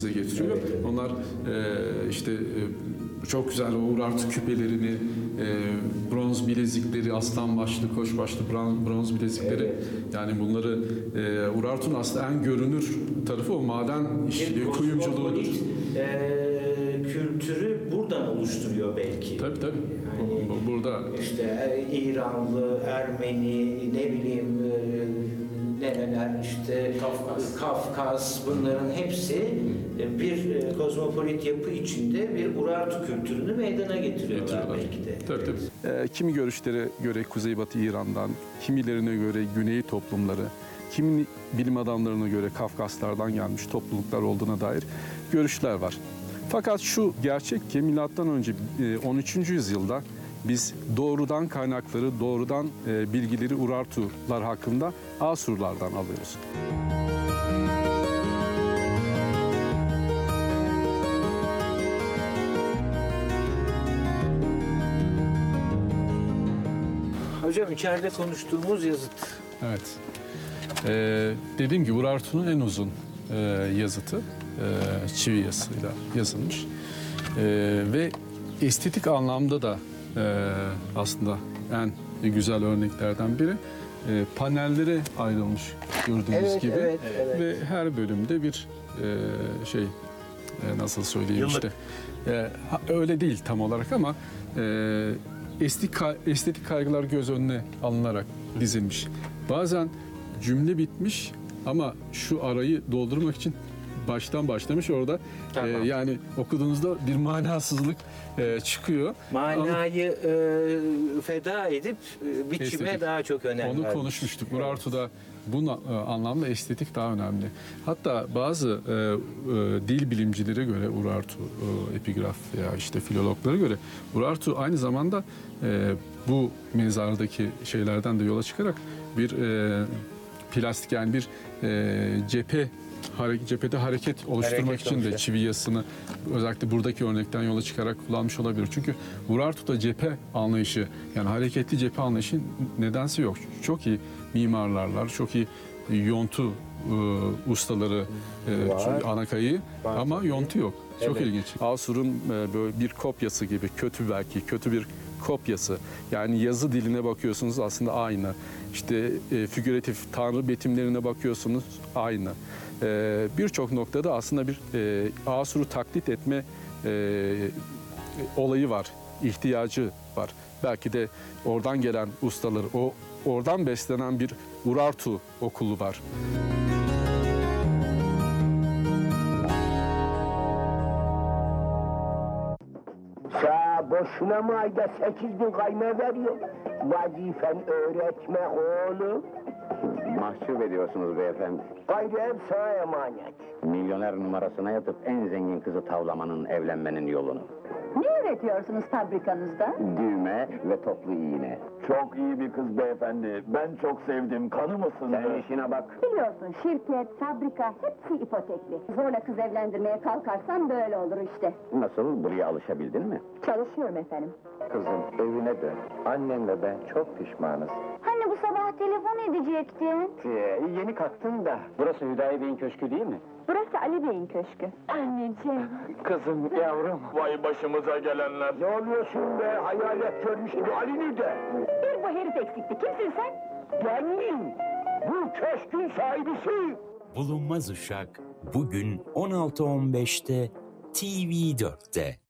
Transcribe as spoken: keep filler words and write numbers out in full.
getiriyor. Evet. Onlar e, işte e, çok güzel Urartu küpelerini, e, bronz bilezikleri, aslan başlı, koç başlı bronz bilezikleri, evet. Yani bunları e, Urartu'nun aslında en görünür tarafı o maden işçiliği, kuyumculuğudur. E, kültürü buradan oluşturuyor belki. Tabii tabii. Yani, burada işte İranlı, Ermeni, ne bileyim e, nereler işte Kafkas. Kafkas bunların hepsi bir kozmopolit yapı içinde bir Urartu kültürünü meydana getiriyorlar, getiriyorlar. Belki de. Tabii tabii. E, kimi görüşlere göre Kuzeybatı İran'dan, kimilerine göre Güney toplumları, kimi bilim adamlarına göre Kafkaslardan gelmiş topluluklar olduğuna dair görüşler var. Fakat şu gerçek ki milattan önce on üçüncü yüzyılda biz doğrudan kaynakları, doğrudan e, bilgileri Urartular hakkında Asurlardan alıyoruz. Hocam içeride konuştuğumuz yazıt. Evet. Ee, dediğim gibi Urartu'nun en uzun e, yazıtı e, çivi yazısıyla yazılmış. E, ve estetik anlamda da e, aslında en güzel örneklerden biri. E, panellere ayrılmış gördüğünüz evet, gibi. Evet, evet. Ve her bölümde bir e, şey e, nasıl söyleyeyim Yıllık. işte. E, ha, öyle değil tam olarak ama e, estetik, estetik kaygılar göz önüne alınarak dizilmiş. Bazen cümle bitmiş ama şu arayı doldurmak için baştan başlamış orada. Tamam. E, yani okuduğunuzda bir manasızlık e, çıkıyor. Manayı ama, e, feda edip e, biçime estetik. Daha çok önemli. Onu konuşmuştuk. Evet. Urartu'da bu e, anlamda estetik daha önemli. Hatta bazı e, e, dil bilimcilere göre Urartu, e, epigraf veya işte filologlara göre Urartu aynı zamanda e, bu mezardaki şeylerden de yola çıkarak bir e, plastik yani bir e, cephe cephede hareket oluşturmak hareket için oluşuyor. De çivi yazısını özellikle buradaki örnekten yola çıkarak kullanmış olabilir. Çünkü Urartu'da cephe anlayışı yani hareketli cephe anlayışı nedense yok. Çok iyi mimarlarlar, çok iyi yontu e, ustaları e, Anakay'ı ama yontu yok. Çok evet. ilginç. Asur'un e, böyle bir kopyası gibi kötü belki kötü bir kopyası. Yani yazı diline bakıyorsunuz aslında aynı. İşte e, figüratif tanrı betimlerine bakıyorsunuz aynı. E, Birçok noktada aslında bir e, Asur'u taklit etme e, olayı var, ihtiyacı var. Belki de oradan gelen ustalar, o oradan beslenen bir Urartu okulu var. Boşuna mı ayda sekiz bin kayma veriyor? Vazifen öğretmek oğlum. Mahcup ediyorsunuz beyefendi. Gayrı ev sana emanet. Milyoner numarasına yatıp en zengin kızı tavlamanın, evlenmenin yolunu. Ne üretiyorsunuz fabrikanızda? Düğme ve toplu iğne. Çok iyi bir kız beyefendi. Ben çok sevdim. Kanı mısın? Sen işine bak. Biliyorsun şirket, fabrika hepsi ipotekli. Zorla kız evlendirmeye kalkarsan böyle olur işte. Nasıl? Buraya alışabildin mi? Çalışıyorum efendim. Kızım evine dön. Annenle ben çok pişmanız. Hani bu sabah telefon edecektin? Ee, yeni kalktın da. Burası Hüdayi Bey'in köşkü değil mi? Burası Ali Bey'in köşkü. Anneciğim. Kızım, yavrum. Vay başımıza gelenler. Ne oluyorsun be? Hayalet görmüş gibi. Ali nerede? Bir bu herif eksikti. Kimsin sen? Benim. Bu köşkün sahibisi. Bulunmaz Uşak bugün on altı on beşte T V dörtte.